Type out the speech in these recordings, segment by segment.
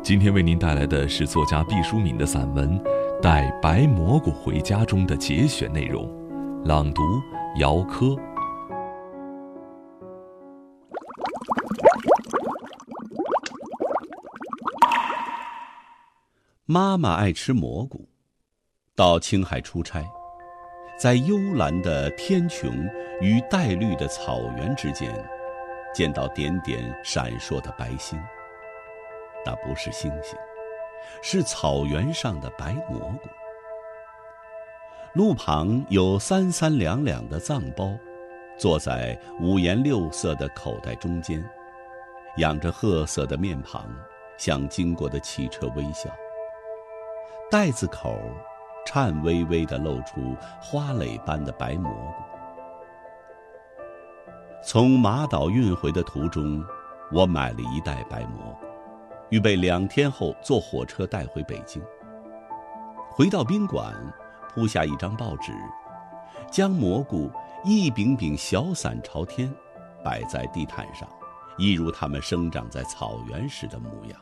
今天为您带来的是作家毕淑敏的散文《带白蘑菇回家》中的节选内容，朗读姚科。 妈妈爱吃蘑菇，到青海出差，在幽蓝的天穹与带绿的草原之间，见到点点闪烁的白星。那不是星星，是草原上的白蘑菇。路旁有三三两两的藏胞，坐在五颜六色的口袋中间，仰着褐色的面庞，向经过的汽车微笑。袋子口颤巍巍地露出花蕾般的白蘑菇。从马岛运回的途中，我买了一袋白蘑菇，预备2天后坐火车带回北京。回到宾馆，铺下一张报纸，将蘑菇一柄柄小伞朝天，摆在地毯上，一如它们生长在草原时的模样。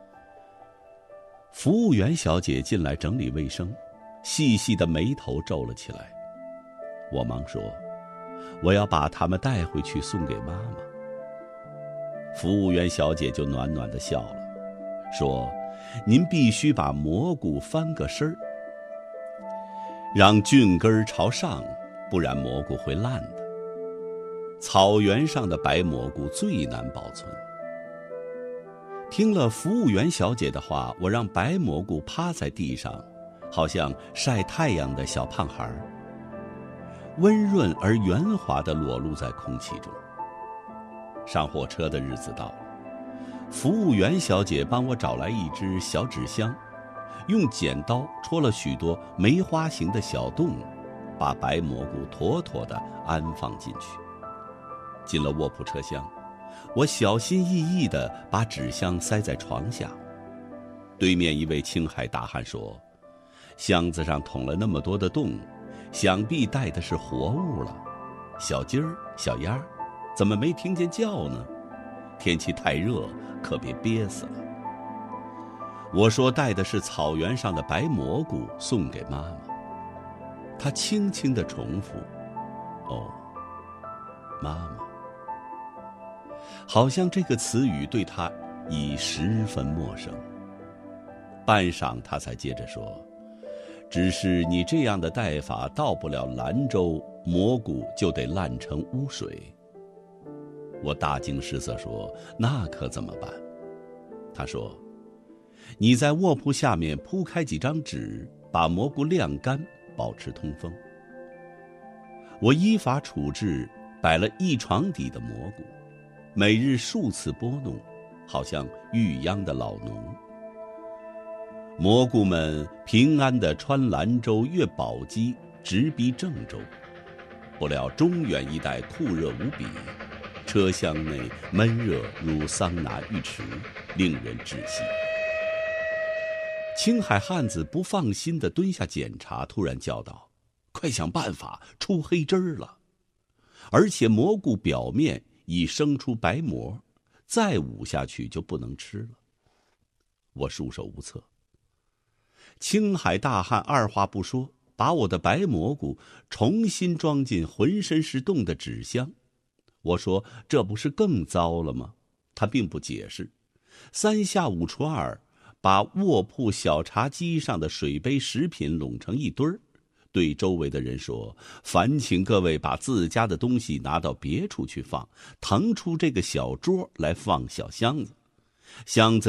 服务员小姐进来整理卫生，细细的眉头皱了起来。我忙说，我要把它们带回去送给妈妈。服务员小姐就暖暖地笑了，说，您必须把蘑菇翻个身儿，让菌根朝上，不然蘑菇会烂的。草原上的白蘑菇最难保存。听了服务员小姐的话，我让白蘑菇趴在地上，好像晒太阳的小胖孩，温润而圆滑地裸露在空气中。上火车的日子到了，服务员小姐帮我找来一只小纸箱，用剪刀戳了许多梅花形的小洞，把白蘑菇妥妥地安放进去。进了卧铺车厢，我小心翼翼地把纸箱塞在床下。对面一位青海大汉说，箱子上捅了那么多的洞，想必带的是活物了。小鸡儿、小鸭，怎么没听见叫呢？天气太热，可别憋死了。我说带的是草原上的白蘑菇，送给妈妈。她轻轻地重复，哦，妈妈。好像这个词语对她已十分陌生。半晌她才接着说，只是你这样的带法到不了兰州，蘑菇就得烂成污水。我大惊失色说，那可怎么办？他说，你在卧铺下面铺开几张纸，把蘑菇晾干，保持通风。我依法处置，摆了一床底的蘑菇，每日数次拨弄，好像育秧的老农。蘑菇们平安地穿兰州越宝鸡，直逼郑州。不料中原一带酷热无比，车厢内闷热如桑拿浴池，令人窒息。青海汉子不放心地蹲下检查，突然叫道，快想办法，出黑汁儿了！而且蘑菇表面已生出白膜，再捂下去就不能吃了。我束手无策。青海大汉二话不说，把我的白蘑菇重新装进浑身是洞的纸箱。我说，这不是更糟了吗？他并不解释，三下五除二，把卧铺小茶几上的水杯食品拢成一堆儿，对周围的人说，烦请各位把自家的东西拿到别处去放，腾出这个小桌来放小箱子。箱子